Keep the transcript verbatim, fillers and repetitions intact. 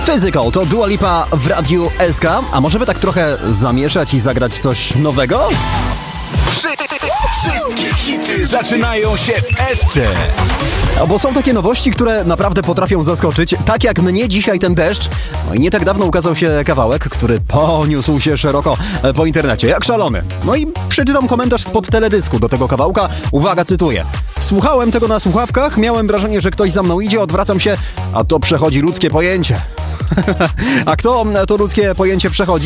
Physical to Dua Lipa w Radiu S K. A może by tak trochę zamieszać i zagrać coś nowego? Wszystkie hity zaczynają się w S C. Bo są takie nowości, które naprawdę potrafią zaskoczyć. Tak jak mnie dzisiaj ten deszcz. No i nie tak dawno ukazał się kawałek, który poniósł się szeroko po internecie, jak szalony. No i przeczytam komentarz spod teledysku do tego kawałka. Uwaga, cytuję. Słuchałem tego na słuchawkach, miałem wrażenie, że ktoś za mną idzie, odwracam się, a to przechodzi ludzkie pojęcie. A kto to ludzkie pojęcie przechodzi?